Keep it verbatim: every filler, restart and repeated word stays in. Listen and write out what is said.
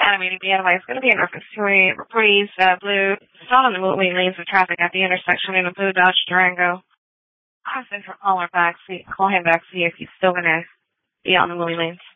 animated B N Y is going to be in reference to a Breeze uh, Blue stalled on the moving lanes of traffic at the intersection in a blue Dodge Durango. Question for caller back, see, call him back, see if he's still going to be on the moving lanes.